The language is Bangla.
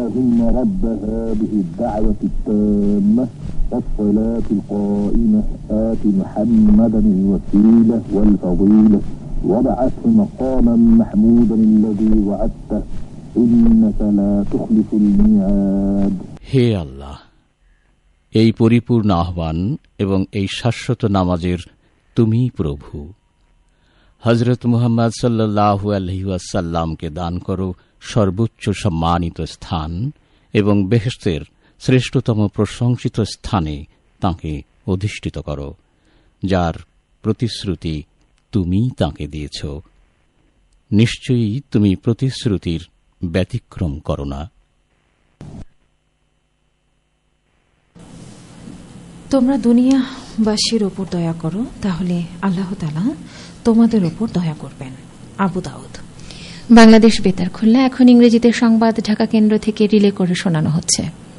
إن رب هذه الدعوة التامة والصلاة القائمة آت محمدا الوسيلة والفضيلة وابعثه مقاما محمودا الذي وعدته إنك لا تخلف الميعاد. হে আল্লাহ, এই পরিপূর্ণ আহ্বান এবং এই শাশ্বত নামাজের তুমি প্রভু। হযরত মুহাম্মদ সাল্লাল্লাহু আলাইহি ওয়াসাল্লামকে দান করো সর্বোচ্চ সম্মানিত স্থান এবং বেহেশতের শ্রেষ্ঠতম প্রশংসিত স্থানে তাঁকে অধিষ্ঠিত করো, যার প্রতিশ্রুতি তুমি তাঁকে দিয়েছ। নিশ্চয়ই তুমি প্রতিশ্রুতির ব্যতিক্রম করো না। তোমরা দুনিয়াবাসীর ওপর দয়া করো, তাহলে আল্লাহ তাআলা তোমাদের ওপর দয়া করবেন। আবু দাউদ। বাংলাদেশ বেতার খুলনা। এখন ইংরেজিতে সংবাদ ঢাকা কেন্দ্র থেকে রিলে করে শোনানো হচ্ছে।